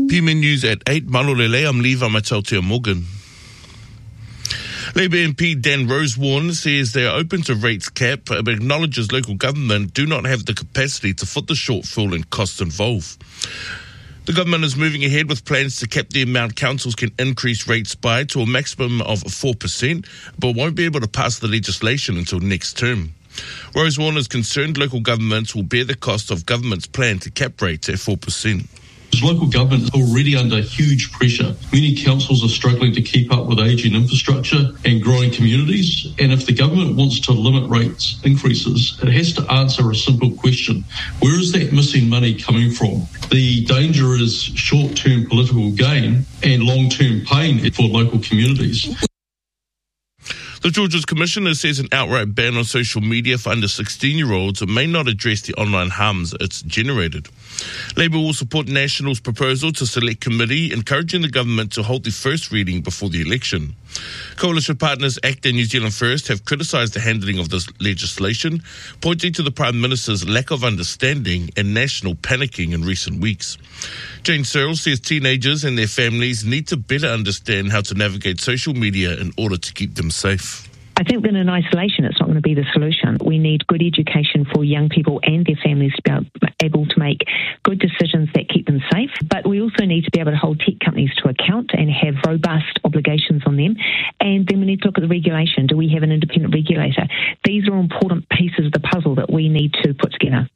PMN News at 8. Malolele, I'm Levi Matautia Morgan. Labour MP Dan Rosewarne says they are open to rates cap, but acknowledges local government do not have the capacity to foot the shortfall and costs involved. The government is moving ahead with plans to cap the amount councils can increase rates by to a maximum of 4%, but won't be able to pass the legislation until next term. Rosewarne is concerned local governments will bear the cost of government's plan to cap rates at 4%. Local government is already under huge pressure. Many councils are struggling to keep up with ageing infrastructure and growing communities. And if the government wants to limit rates increases, it has to answer a simple question. Where is that missing money coming from? The danger is short-term political gain and long-term pain for local communities. The Georges Commissioner says an outright ban on social media for under 16-year-olds may not address the online harms it's generated. Labour will support National's proposal to select committee, encouraging the government to hold the first reading before the election. Coalition partners ACT and New Zealand First have criticised the handling of this legislation, pointing to the Prime Minister's lack of understanding and National panicking in recent weeks. Jane Searle says teenagers and their families need to better understand how to navigate social media in order to keep them safe. I think that in isolation it's not going to be the solution. We need good education for young people and their families to be able to make good decisions that keep them safe. But we also need to be able to hold tech companies to account and have robust obligations on them. And then we need to look at the regulation. Do we have an independent regulator? These are important pieces of the puzzle that we need to put together.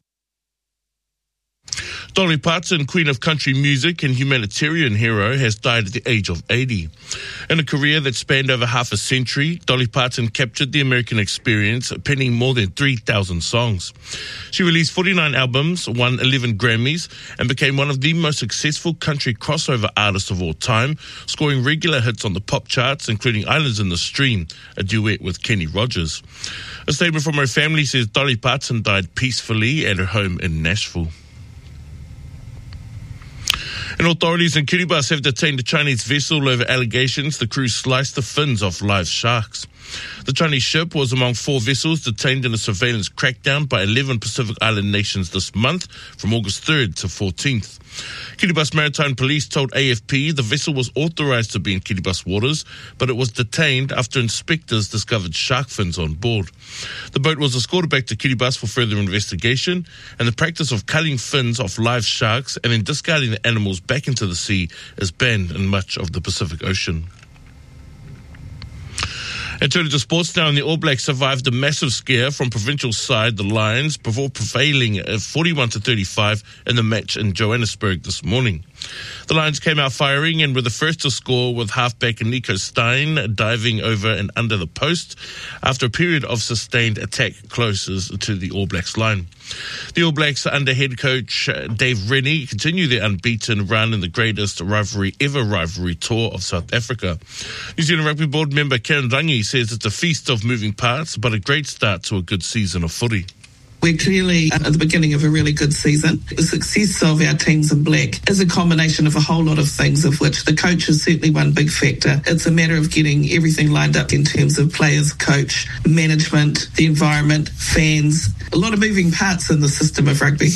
Dolly Parton, Queen of Country Music and humanitarian hero, has died at the age of 80. In a career that spanned over half a century, Dolly Parton captured the American experience, penning more than 3,000 songs. She released 49 albums, won 11 Grammys, and became one of the most successful country crossover artists of all time, scoring regular hits on the pop charts, including Islands in the Stream, a duet with Kenny Rogers. A statement from her family says Dolly Parton died peacefully at her home in Nashville. And authorities in Kiribati have detained a Chinese vessel over allegations the crew sliced the fins off live sharks. The Chinese ship was among 4 vessels detained in a surveillance crackdown by 11 Pacific Island nations this month from August 3rd to 14th. Kiribati Maritime Police told AFP the vessel was authorised to be in Kiribati waters, but it was detained after inspectors discovered shark fins on board. The boat was escorted back to Kiribati for further investigation, and the practice of cutting fins off live sharks and then discarding the animals back into the sea is banned in much of the Pacific Ocean. And turning to sports now, and the All Blacks survived a massive scare from provincial side, the Lions, before prevailing 41-35 in the match in Johannesburg this morning. The Lions came out firing and were the first to score, with halfback Nico Stein diving over and under the post after a period of sustained attack closest to the All Blacks line. The All Blacks under head coach Dave Rennie continue their unbeaten run in the greatest rivalry tour of South Africa. New Zealand Rugby Board member Karen Rangi says it's a feast of moving parts, but a great start to a good season of footy. We're clearly at the beginning of a really good season. The success of our teams in black is a combination of a whole lot of things, of which the coach is certainly one big factor. It's a matter of getting everything lined up in terms of players, coach, management, the environment, fans. A lot of moving parts in the system of rugby.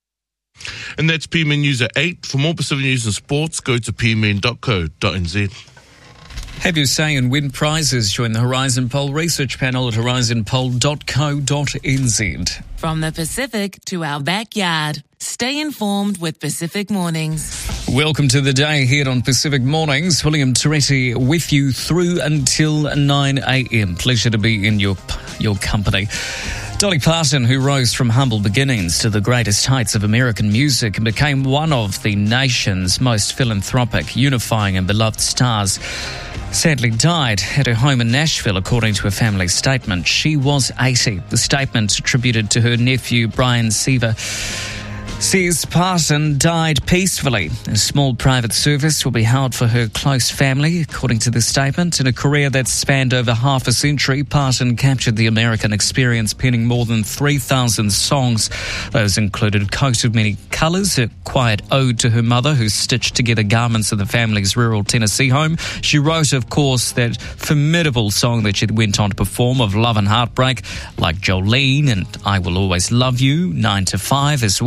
And that's PMN News at 8. For more Pacific news and sports, go to pmn.co.nz. Have your say and win prizes. Join the Horizon Poll research panel at horizonpoll.co.nz. From the Pacific to our backyard. Stay informed with Pacific Mornings. Welcome to the day here on Pacific Mornings. William Toretti with you through until 9 a.m. Pleasure to be in your company. Dolly Parton, who rose from humble beginnings to the greatest heights of American music and became one of the nation's most philanthropic, unifying and beloved stars, sadly died at her home in Nashville, according to a family statement. She was 80. The statement, attributed to her nephew Brian Seaver, says Parton died peacefully. A small private service will be held for her close family, according to the statement. In a career that spanned over half a century, Parton captured the American experience, penning more than 3,000 songs. Those included Coat of Many Colours, a quiet ode to her mother, who stitched together garments of the family's rural Tennessee home. She wrote, of course, that formidable song that she went on to perform of love and heartbreak, like Jolene and I Will Always Love You, 9 to 5 as well. The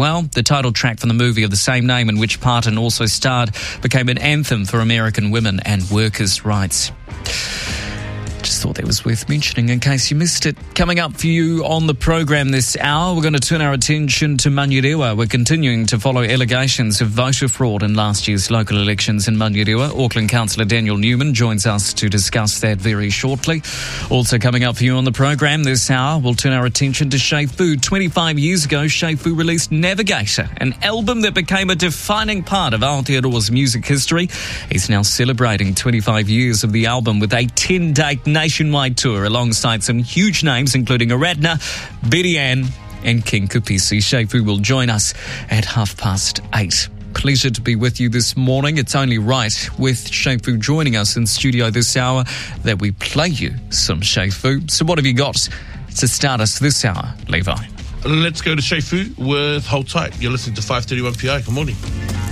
the title track from the movie of the same name in which Parton also starred became an anthem for American women and workers' rights. Just thought that was worth mentioning in case you missed it. Coming up for you on the program this hour, we're going to turn our attention to Manurewa. We're continuing to follow allegations of voter fraud in last year's local elections in Manurewa. Auckland Councillor Daniel Newman joins us to discuss that very shortly. Also coming up for you on the program this hour, we'll turn our attention to Shea Fu. 25 years ago, Shea Fu released Navigator, an album that became a defining part of Aotearoa's music history. He's now celebrating 25 years of the album with a 10-day nationwide tour alongside some huge names including Aradna, Betty Ann and King Kupisi. Shea Fu will join us at 8:30. Pleasure to be with you this morning. It's only right, with Shea Fu joining us in studio this hour, that we play you some Shea Fu. So what have you got to start us this hour, Levi? Let's go to Shea Fu with Hold Tight. You're listening to 531 PI. Good morning.